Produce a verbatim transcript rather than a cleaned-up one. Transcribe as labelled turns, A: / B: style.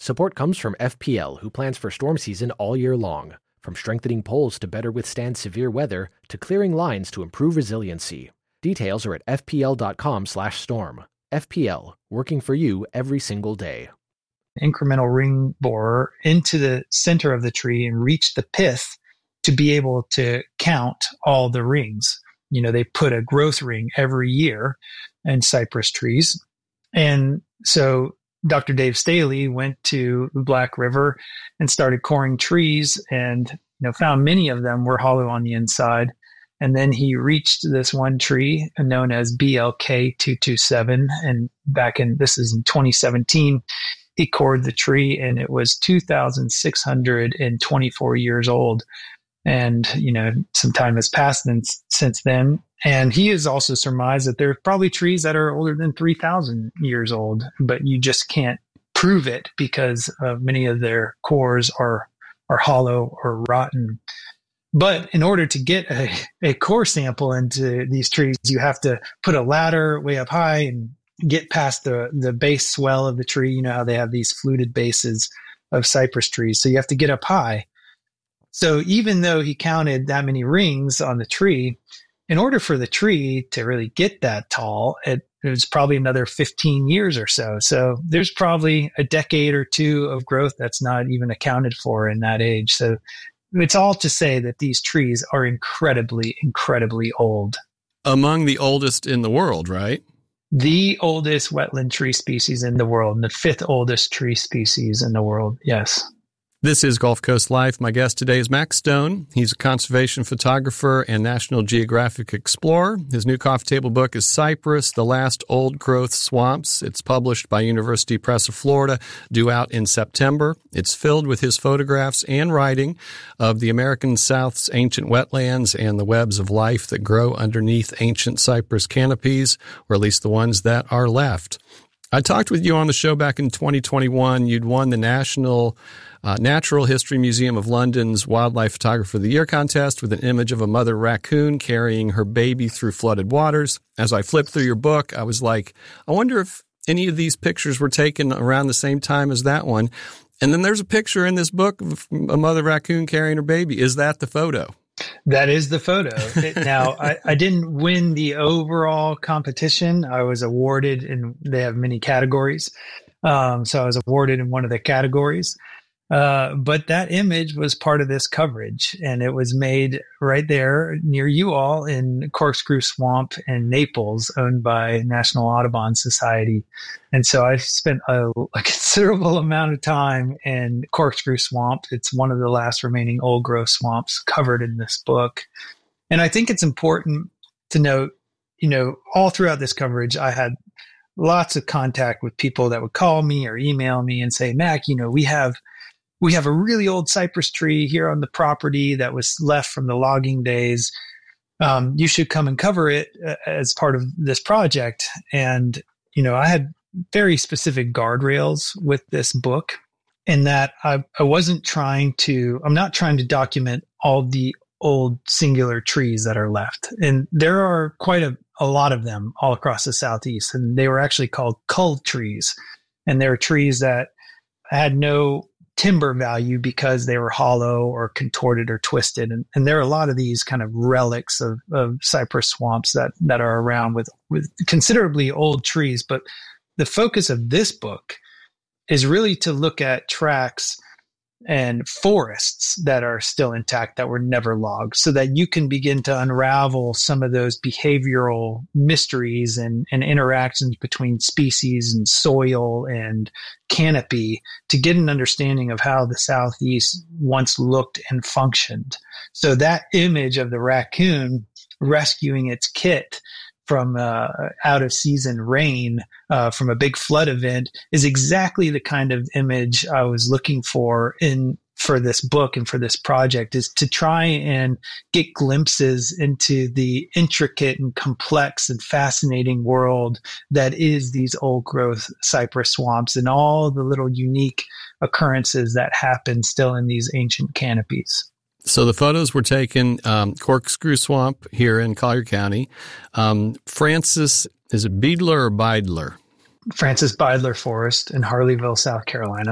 A: Support comes from F P L, who plans for storm season all year long. From strengthening poles to better withstand severe weather, to clearing lines to improve resiliency. Details are at f p l dot com slash storm. F P L, working for you every single day.
B: Incremental ring borer into the center of the tree and reach the pith to be able to count all the rings. You know, they put a growth ring every year in cypress trees. And so Doctor Dave Staley went to the Black River and started coring trees and, you know, found many of them were hollow on the inside. And then he reached this one tree known as B L K two twenty-seven. And back in, this is in twenty seventeen, he cored the tree and it was two thousand six hundred twenty-four years old. And, you know, some time has passed since, since then. And he has also surmised that there are probably trees that are older than three thousand years old, but you just can't prove it because uh, many of their cores are, are hollow or rotten. But in order to get a, a core sample into these trees, you have to put a ladder way up high and get past the, the base swell of the tree. You know how they have these fluted bases of cypress trees. So you have to get up high. So even though he counted that many rings on the tree, in order for the tree to really get that tall, it, it was probably another fifteen years or so. So there's probably a decade or two of growth that's not even accounted for in that age. So it's all to say that these trees are incredibly, incredibly old.
C: Among the oldest in the world, right?
B: The oldest wetland tree species in the world, and the fifth oldest tree species in the world, yes.
C: This is Gulf Coast Life. My guest today is Max Stone. He's a conservation photographer and National Geographic explorer. His new coffee table book is Cypress, The Last Old-Growth Swamps. It's published by University Press of Florida, due out in September. It's filled with his photographs and writing of the American South's ancient wetlands and the webs of life that grow underneath ancient cypress canopies, or at least the ones that are left. I talked with you on the show back in twenty twenty-one. You'd won the National uh, Natural History Museum of London's Wildlife Photographer of the Year contest with an image of a mother raccoon carrying her baby through flooded waters. As I flipped through your book, I was like, I wonder if any of these pictures were taken around the same time as that one. And then there's a picture in this book of a mother raccoon carrying her baby. Is that the photo?
B: That is the photo. It, now, I, I didn't win the overall competition. I was awarded, and they have many categories. Um, so I was awarded in one of the categories. Uh, but that image was part of this coverage, and it was made right there near you all in Corkscrew Swamp in Naples, owned by National Audubon Society. And so I spent a, a considerable amount of time in Corkscrew Swamp. It's one of the last remaining old growth swamps covered in this book. And I think it's important to note, you know, all throughout this coverage, I had lots of contact with people that would call me or email me and say, Mac, you know, we have We have a really old cypress tree here on the property that was left from the logging days. Um, you should come and cover it uh, as part of this project. And, you know, I had very specific guardrails with this book in that I, I wasn't trying to, I'm not trying to document all the old singular trees that are left. And there are quite a, a lot of them all across the Southeast. And they were actually called cull trees. And they were trees that had no timber value because they were hollow or contorted or twisted. And, and there are a lot of these kind of relics of, of cypress swamps that, that are around with, with considerably old trees. But the focus of this book is really to look at tracts and forests that are still intact, that were never logged, so that you can begin to unravel some of those behavioral mysteries and, and interactions between species and soil and canopy to get an understanding of how the Southeast once looked and functioned. So that image of the raccoon rescuing its kit from uh, out of season rain uh, from a big flood event is exactly the kind of image I was looking for in for this book and for this project, is to try and get glimpses into the intricate and complex and fascinating world that is these old growth cypress swamps and all the little unique occurrences that happen still in these ancient canopies.
C: So the photos were taken um, Corkscrew Swamp here in Collier County. Um, Francis, is it Beidler or Beidler?
B: Francis Beidler Forest in Harleyville, South Carolina.